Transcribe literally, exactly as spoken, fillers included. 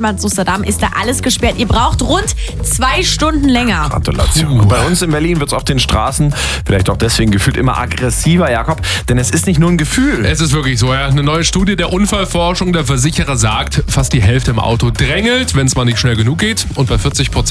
Amsterdam ist da alles gesperrt. Ihr braucht rund zwei Stunden länger. Gratulation. Und bei uns in Berlin wird es auf den Straßen vielleicht auch deswegen gefühlt immer aggressiver, Jakob. Denn es ist nicht nur ein Gefühl. Es ist wirklich so, ja. Eine neue Studie der Unfallforschung, der Versicherer sagt, fast die Hälfte im Auto drängelt, wenn es mal nicht schnell genug geht. Und bei vierzig Prozent